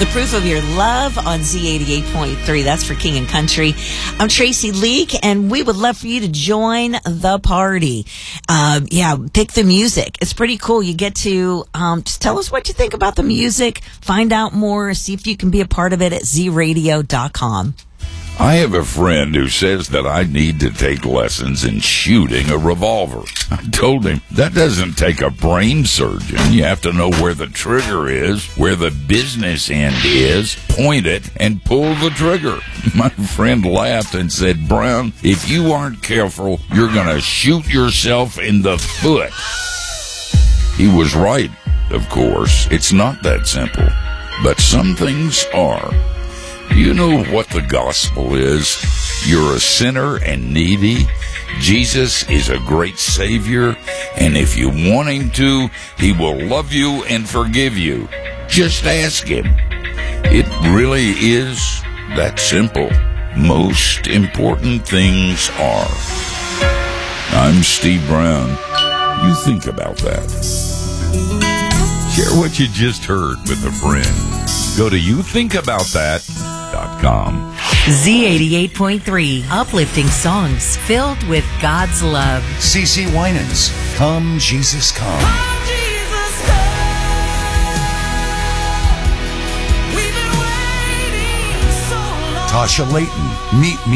The Proof of Your Love on Z88.3. That's for King and Country. I'm Tracy Leake, and we would love for you to join the party. Pick the music. It's pretty cool. You get to just tell us what you think about the music, find out more, see if you can be a part of it at zradio.com. I have a friend who says that I need to take lessons in shooting a revolver. I told him that doesn't take a brain surgeon. You have to know where the trigger is, where the business end is, point it, and pull the trigger. My friend laughed and said, Brown, if you aren't careful, you're going to shoot yourself in the foot. He was right, of course. It's not that simple. But some things are. Do you know what the gospel is? You're a sinner and needy. Jesus is a great Savior, and if you want Him to, He will love you and forgive you. Just ask Him. It really is that simple. Most important things are. I'm Steve Brown. You think about that. Share what you just heard with a friend. Go to youthinkaboutthat.com. Z88.3, uplifting songs filled with God's love. CeCe Winans, Come Jesus Come. Come, Jesus, come. We've been waiting so long. Tasha Layton, Meet Me.